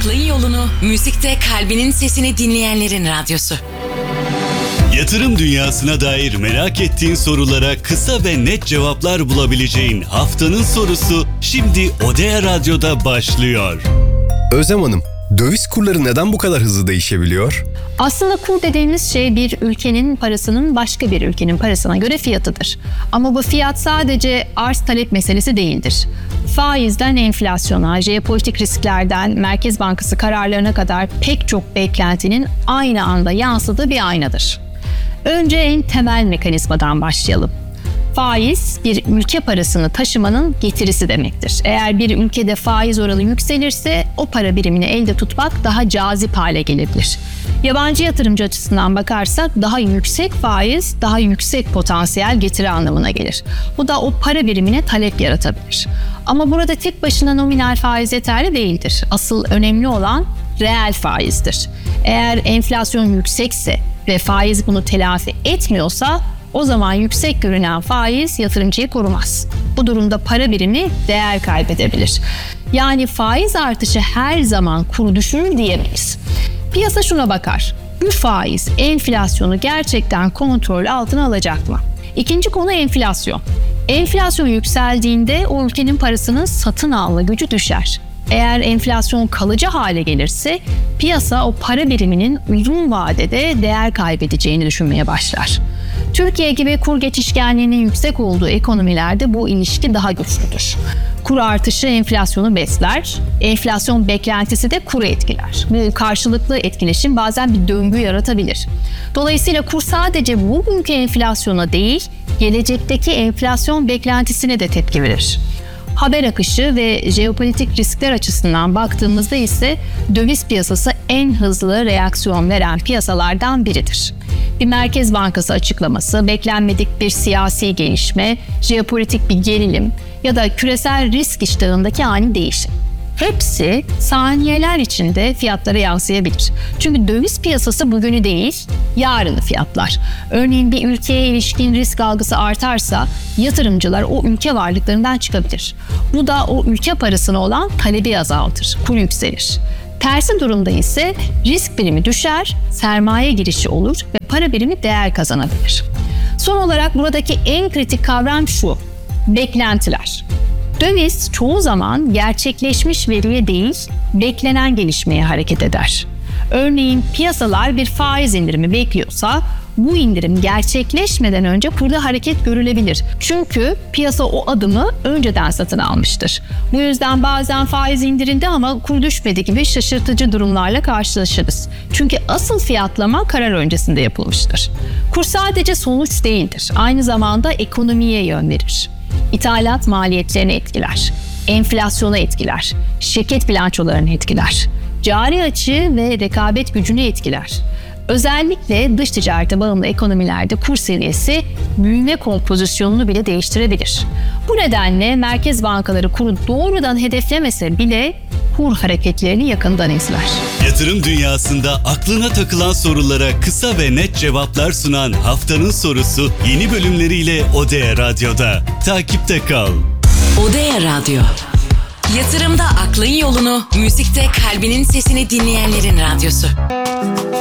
aklın yolunu, müzikte kalbinin sesini dinleyenlerin radyosu. Yatırım dünyasına dair merak ettiğin sorulara kısa ve net cevaplar bulabileceğin haftanın sorusu şimdi Odea Radyo'da başlıyor. Özlem Hanım, döviz kurları neden bu kadar hızlı değişebiliyor? Aslında kur dediğimiz şey bir ülkenin parasının başka bir ülkenin parasına göre fiyatıdır. Ama bu fiyat sadece arz talep meselesi değildir. Faizden enflasyona, jeopolitik risklerden Merkez Bankası kararlarına kadar pek çok beklentinin aynı anda yansıdığı bir aynadır. Önce en temel mekanizmadan başlayalım. Faiz, bir ülke parasını taşımanın getirisi demektir. Eğer bir ülkede faiz oranı yükselirse o para birimini elde tutmak daha cazip hale gelebilir. Yabancı yatırımcı açısından bakarsak daha yüksek faiz, daha yüksek potansiyel getiri anlamına gelir. Bu da o para birimine talep yaratabilir. Ama burada tek başına nominal faiz yeterli değildir. Asıl önemli olan reel faizdir. Eğer enflasyon yüksekse ve faiz bunu telafi etmiyorsa o zaman yüksek görünen faiz yatırımcıyı korumaz. Bu durumda para birimi değer kaybedebilir. Yani faiz artışı her zaman kuru düşürür diyemeyiz. Piyasa şuna bakar: bu faiz enflasyonu gerçekten kontrol altına alacak mı? İkinci konu enflasyon. Enflasyon yükseldiğinde o ülkenin parasının satın alma gücü düşer. Eğer enflasyon kalıcı hale gelirse piyasa o para biriminin uzun vadede değer kaybedeceğini düşünmeye başlar. Türkiye gibi kur geçişkenliğinin yüksek olduğu ekonomilerde bu ilişki daha güçlüdür. Kur artışı enflasyonu besler, enflasyon beklentisi de kuru etkiler. Bu karşılıklı etkileşim bazen bir döngü yaratabilir. Dolayısıyla kur sadece bugünkü enflasyona değil, gelecekteki enflasyon beklentisine de tepki verir. Haber akışı ve jeopolitik riskler açısından baktığımızda ise döviz piyasası en hızlı reaksiyon veren piyasalardan biridir. Bir Merkez Bankası açıklaması, beklenmedik bir siyasi gelişme, jeopolitik bir gerilim ya da küresel risk iştahındaki ani değişim. Hepsi saniyeler içinde fiyatlara yansıyabilir. Çünkü döviz piyasası bugünü değil, yarını fiyatlar. Örneğin bir ülkeye ilişkin risk algısı artarsa yatırımcılar o ülke varlıklarından çıkabilir. Bu da o ülke parasına olan talebi azaltır, kur yükselir. Tersi durumda ise risk birimi düşer, sermaye girişi olur ve para birimi değer kazanabilir. Son olarak buradaki en kritik kavram şu: beklentiler. Döviz çoğu zaman gerçekleşmiş veriye değil, beklenen gelişmeye hareket eder. Örneğin piyasalar bir faiz indirimi bekliyorsa, bu indirim gerçekleşmeden önce kurda hareket görülebilir. Çünkü piyasa o adımı önceden satın almıştır. Bu yüzden bazen faiz indirildi ama kur düşmedi gibi şaşırtıcı durumlarla karşılaşırız. Çünkü asıl fiyatlama karar öncesinde yapılmıştır. Kur sadece sonuç değildir, aynı zamanda ekonomiye yön verir. İthalat maliyetlerini etkiler, enflasyonu etkiler, şirket bilançolarını etkiler, cari açığı ve rekabet gücünü etkiler. Özellikle dış ticarete bağımlı ekonomilerde kur seviyesi büyüme kompozisyonunu bile değiştirebilir. Bu nedenle merkez bankaları kuru doğrudan hedeflemese bile kur hareketlerini yakından izler. Yatırım dünyasında aklına takılan sorulara kısa ve net cevaplar sunan haftanın sorusu yeni bölümleriyle Odea Radyo'da. Takipte kal. Odea Radyo. Yatırımda aklın yolunu, müzikte kalbinin sesini dinleyenlerin radyosu.